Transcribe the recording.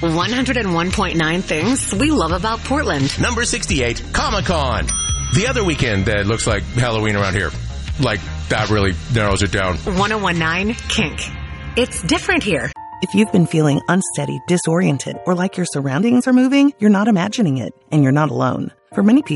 101.9 things we love about Portland. Number 68, Comic-Con. The other weekend that looks like Halloween around here. Like, that really narrows it down. 101.9 Kink. It's different here. If you've been feeling unsteady, disoriented, or like your surroundings are moving, you're not imagining it, and you're not alone. For many people,